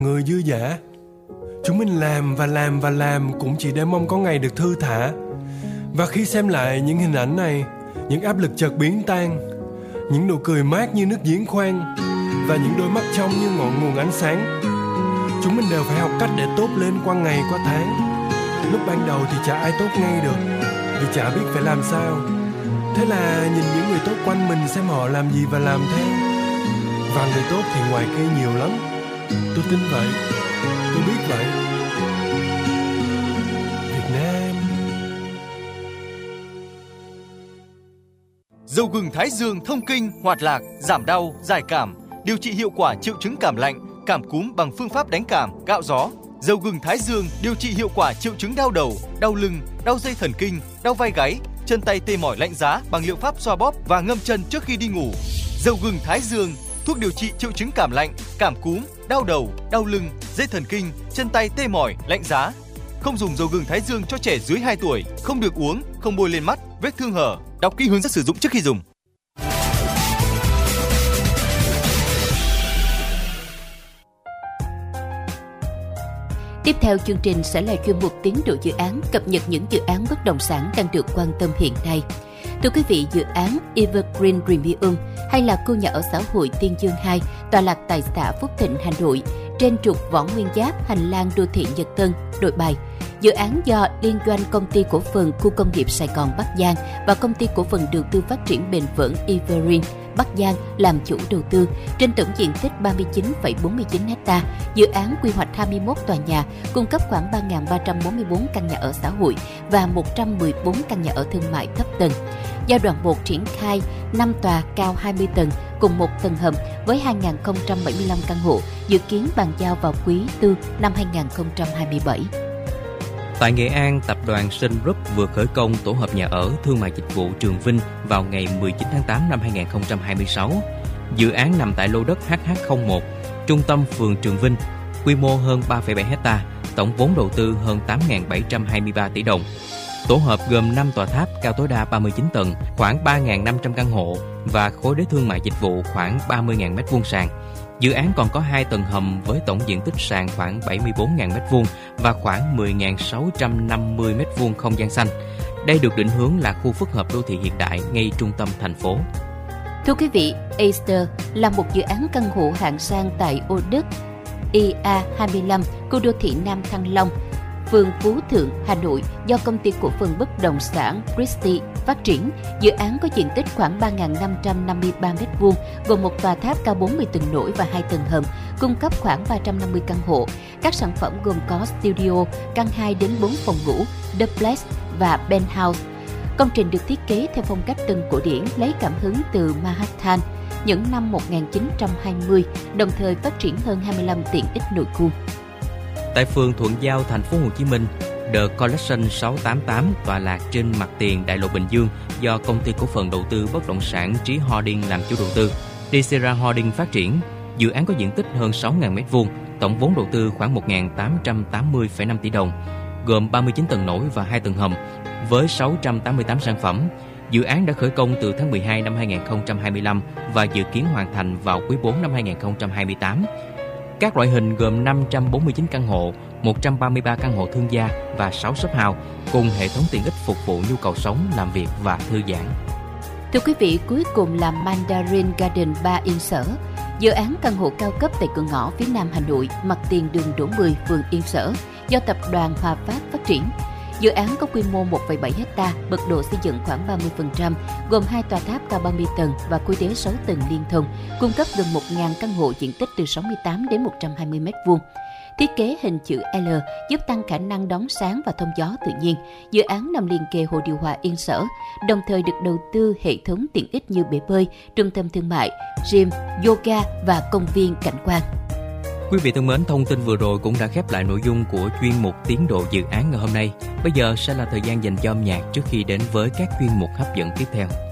người dư dả. Chúng mình làm và làm cũng chỉ để mong có ngày được thư thả. Và khi xem lại những hình ảnh này, những áp lực chợt biến tan, những nụ cười mát như nước giếng khoan và những đôi mắt trong như ngọn nguồn ánh sáng. Chúng mình đều phải học cách để tốt lên qua ngày qua tháng. Lúc ban đầu thì chả ai tốt ngay được, vì chả biết phải làm sao. Thế là nhìn những người tốt quanh mình xem họ làm gì và làm theo. Và người tốt thì ngoài kia nhiều lắm. Tôi tin vậy, tôi biết vậy. Việt Nam. Dầu gừng Thái Dương thông kinh, hoạt lạc, giảm đau, giải cảm, điều trị hiệu quả triệu chứng cảm lạnh, cảm cúm bằng phương pháp đánh cảm, gạo gió. Dầu gừng Thái Dương điều trị hiệu quả triệu chứng đau đầu, đau lưng, đau dây thần kinh, đau vai gáy, chân tay tê mỏi lạnh giá bằng liệu pháp xoa bóp và ngâm chân trước khi đi ngủ. Dầu gừng Thái Dương, thuốc điều trị triệu chứng cảm lạnh, cảm cúm, đau đầu, đau lưng, dây thần kinh, chân tay tê mỏi, lạnh giá. Không dùng dầu gừng Thái Dương cho trẻ dưới 2 tuổi, không được uống, không bôi lên mắt, vết thương hở. Đọc kỹ hướng dẫn sử dụng trước khi dùng. Tiếp theo chương trình sẽ là chuyên mục tiến độ dự án, cập nhật những dự án bất động sản đang được quan tâm hiện nay. Thưa quý vị, dự án Evergreen Premium hay là khu nhà ở xã hội Tiên Dương 2 tọa lạc tại xã Phúc Thịnh, Hà Nội, trên trục Võ Nguyên Giáp, hành lang đô thị Nhật Tân, Nội Bài. Dự án do liên doanh Công ty Cổ phần Khu công nghiệp Sài Gòn Bắc Giang và Công ty Cổ phần Đầu tư Phát triển Bền vững Evergreen Bắc Giang làm chủ đầu tư, trên tổng diện tích 39,49 ha. Dự án quy hoạch 21 tòa nhà, cung cấp khoảng 3.344 căn nhà ở xã hội và 114 căn nhà ở thương mại thấp tầng. Giai đoạn 1 triển khai 5 tòa cao 20 tầng cùng một tầng hầm với 2.075 căn hộ, dự kiến bàn giao vào quý 4 năm 2027. Tại Nghệ An, tập đoàn Sun Group vừa khởi công tổ hợp nhà ở thương mại dịch vụ Trường Vinh vào ngày 19 tháng 8 năm 2026. Dự án nằm tại lô đất HH01, trung tâm phường Trường Vinh, quy mô hơn 3,7 ha, tổng vốn đầu tư hơn 8.723 tỷ đồng. Tổ hợp gồm 5 tòa tháp cao tối đa 39 tầng, khoảng 3.500 căn hộ và khối đế thương mại dịch vụ khoảng 30.000 m2 sàn. Dự án còn có 2 tầng hầm với tổng diện tích sàn khoảng 74.000 m2 và khoảng 10.650 m2 không gian xanh. Đây được định hướng là khu phức hợp đô thị hiện đại ngay trung tâm thành phố. Thưa quý vị, Aster là một dự án căn hộ hạng sang tại Ô Đức, IA25, khu đô thị Nam Thăng Long, phường Phú Thượng, Hà Nội, do Công ty Cổ phần Bất động sản Christie phát triển. Dự án có diện tích khoảng 3.553 m2, gồm một tòa tháp cao 40 tầng nổi và 2 tầng hầm, cung cấp khoảng 350 căn hộ. Các sản phẩm gồm có studio, căn 2 đến 4 phòng ngủ, duplex và penthouse. Công trình được thiết kế theo phong cách tân cổ điển, lấy cảm hứng từ Manhattan những năm 1920, đồng thời phát triển hơn 25 tiện ích nội khu. Tại phường Thuận Giao, thành phố Hồ Chí Minh, The Collection 688 tọa lạc trên mặt tiền đại lộ Bình Dương do Công ty Cổ phần Đầu tư Bất động sản Trí Holding làm chủ đầu tư, Desera Holding phát triển. Dự án có diện tích hơn 6.000 m2, tổng vốn đầu tư khoảng 1.880,5 tỷ đồng, gồm 39 tầng nổi và 2 tầng hầm, với 688 sản phẩm. Dự án đã khởi công từ tháng 12 năm 2025 và dự kiến hoàn thành vào quý 4 năm 2028. Các loại hình gồm 549 căn hộ, 133 căn hộ thương gia và 6 shop house, cùng hệ thống tiện ích phục vụ nhu cầu sống, làm việc và thư giãn. Thưa quý vị, cuối cùng là Mandarin Garden 3 Yên Sở. Dự án căn hộ cao cấp tại cửa ngõ phía Nam Hà Nội, mặt tiền đường Đỗ Mười, phường Yên Sở, do tập đoàn Hòa Phát phát triển. Dự án có quy mô 1,7 ha, mật độ xây dựng khoảng 30%, gồm 2 tòa tháp cao 30 tầng và khối đế 6 tầng liên thông, cung cấp gần 1.000 căn hộ diện tích từ 68 đến 120 m2. Thiết kế hình chữ L giúp tăng khả năng đón sáng và thông gió tự nhiên. Dự án nằm liền kề hồ điều hòa Yên Sở, đồng thời được đầu tư hệ thống tiện ích như bể bơi, trung tâm thương mại, gym, yoga và công viên cảnh quan. Quý vị thân mến, thông tin vừa rồi cũng đã khép lại nội dung của chuyên mục tiến độ dự án ngày hôm nay. Bây giờ sẽ là thời gian dành cho âm nhạc trước khi đến với các chuyên mục hấp dẫn tiếp theo.